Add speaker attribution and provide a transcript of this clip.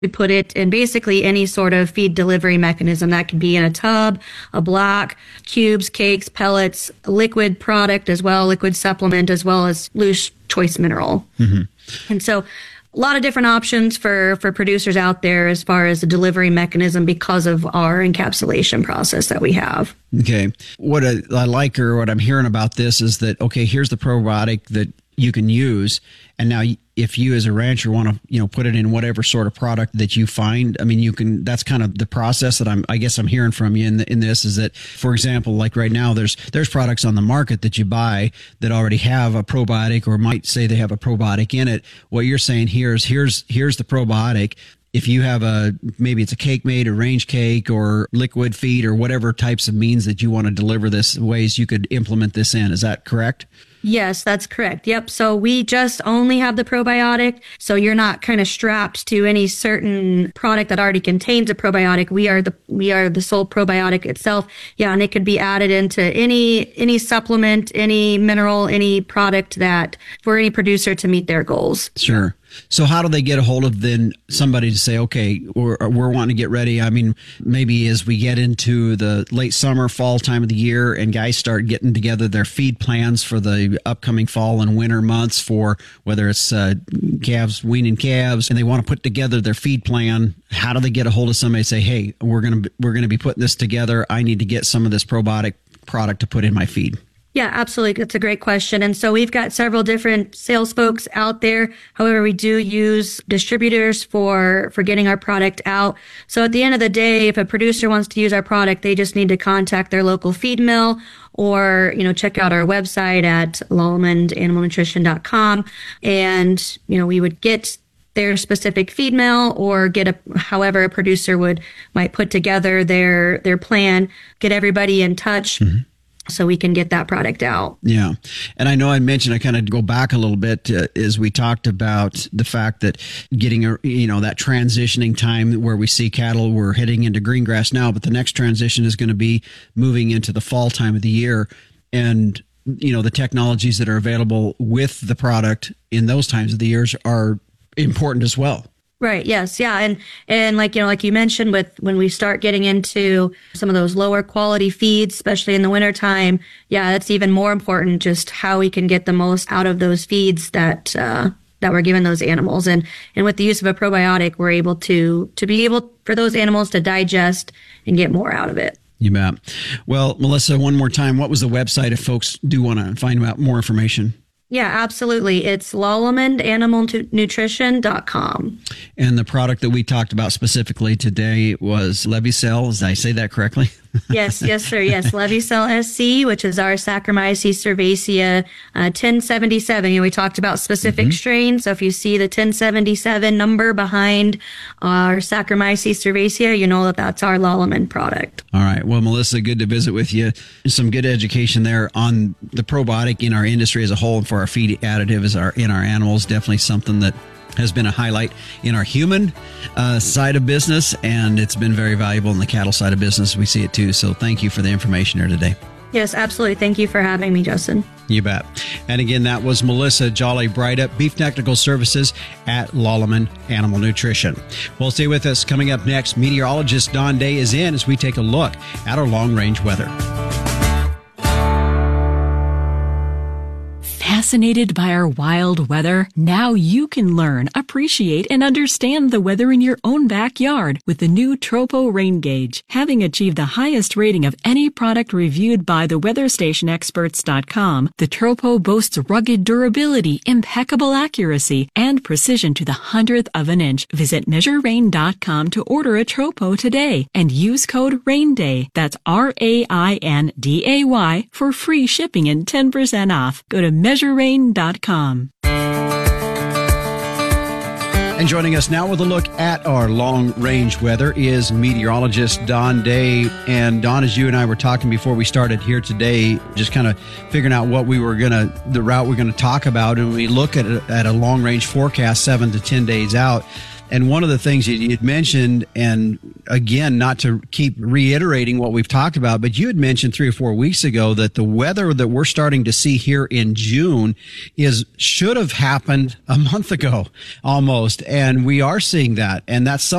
Speaker 1: We put it in basically any sort of feed delivery mechanism. That can be in a tub, a block, cubes, cakes, pellets, liquid product as well, liquid supplement, as well as loose choice mineral. Mm-hmm. And so a lot of different options for producers out there as far as the delivery mechanism because of our encapsulation process that we have.
Speaker 2: Okay. What I like, or what I'm hearing about this, is that, okay, here's the probiotic that you can use. And now if you as a rancher want to, put it in whatever sort of product that you find, I mean, you can, that's kind of the process that I'm hearing from you in this, is that, for example, like right now, there's products on the market that you buy that already have a probiotic, or might say they have a probiotic in it. What you're saying here is here's the probiotic. If you have maybe it's a cake made, a range cake, or liquid feed, or whatever types of means that you want to deliver this, ways you could implement this in. Is that correct?
Speaker 1: Yes, that's correct. Yep. So we just only have the probiotic. So you're not kind of strapped to any certain product that already contains a probiotic. We are the sole probiotic itself. Yeah. And it could be added into any supplement, any mineral, any product that for any producer to meet their goals.
Speaker 2: Sure. So how do they get a hold of then somebody to say, okay, we're wanting to get ready? I mean, maybe as we get into the late summer, fall time of the year, and guys start getting together their feed plans for the upcoming fall and winter months, for whether it's calves, weaning calves, and they want to put together their feed plan. How do they get a hold of somebody and say, hey, we're going to be putting this together. I need to get some of this probiotic product to put in my feed?
Speaker 1: Yeah, absolutely. That's a great question. And so we've got several different sales folks out there. However, we do use distributors for getting our product out. So at the end of the day, if a producer wants to use our product, they just need to contact their local feed mill, or, check out our website at LallemanAnimalNutrition.com. And, we would get their specific feed mill, or however a producer might put together their plan, get everybody in touch. Mm-hmm. So we can get that product out. Yeah.
Speaker 2: And I know I mentioned, I kind of go back a little bit as we talked about the fact that getting, that transitioning time where we see cattle, we're heading into green grass now, but the next transition is going to be moving into the fall time of the year. And, the technologies that are available with the product in those times of the years are important as well.
Speaker 1: Right. Yes. Yeah. And like you mentioned, when we start getting into some of those lower quality feeds, especially in the wintertime, yeah, that's even more important, just how we can get the most out of those feeds that we're giving those animals. And with the use of a probiotic, we're able to be able for those animals to digest and get more out of it.
Speaker 2: You bet. Well, Melissa, one more time, what was the website if folks do want to find out more information?
Speaker 1: Yeah, absolutely. It's LallemanAnimalNutrition.com.
Speaker 2: And the product that we talked about specifically today was Levicel. Did I say that correctly?
Speaker 1: Yes, sir. Yes, Levicel SC, which is our Saccharomyces cerevisiae 1077. We talked about specific strains. So if you see the 1077 number behind our Saccharomyces cerevisiae, you know that that's our Lallemand product.
Speaker 2: All right. Well, Melissa, good to visit with you. Some good education there on the probiotic in our industry as a whole, and for our feed additive in our animals. Definitely something that has been a highlight in our human side of business, and it's been very valuable in the cattle side of business. We see it too. So thank you for the information here today.
Speaker 1: Yes, absolutely. Thank you for having me, Justin.
Speaker 2: You bet. And again, that was Melissa Jolly-Breithaupt, Beef Technical Services at Lallemand Animal Nutrition. Well, stay with us. Coming up next, meteorologist Don Day is in as we take a look at our long-range weather.
Speaker 3: Fascinated by our wild weather? Now you can learn, appreciate, and understand the weather in your own backyard with the new Tropo Rain Gauge. Having achieved the highest rating of any product reviewed by the WeatherStationExperts.com, the Tropo boasts rugged durability, impeccable accuracy, and precision to the 100th of an inch. Visit MeasureRain.com to order a Tropo today and use code RAINDAY. That's RAINDAY for free shipping and 10% off. Go to MeasureRain.com.
Speaker 2: And joining us now with a look at our long-range weather is meteorologist Don Day. And Don, as you and I were talking before we started here today, just kind of figuring out what the route we're going to talk about, and we look at a long-range forecast 7 to 10 days out. And one of the things you'd mentioned, and again, not to keep reiterating what we've talked about, but you had mentioned 3 or 4 weeks ago that the weather that we're starting to see here in June should have happened a month ago almost. And we are seeing that. And that's